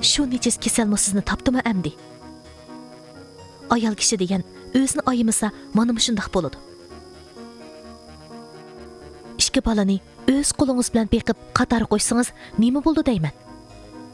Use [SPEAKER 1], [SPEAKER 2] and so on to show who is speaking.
[SPEAKER 1] shu nechiz kasalmi sizni topdimi amdi? Ayol kishi degan o'zini ayımasa mana shundoq bo'ladi. İki balani o'z qo'lingiz bilan beqib qator qo'ysangiz nima bo'ldi deyman?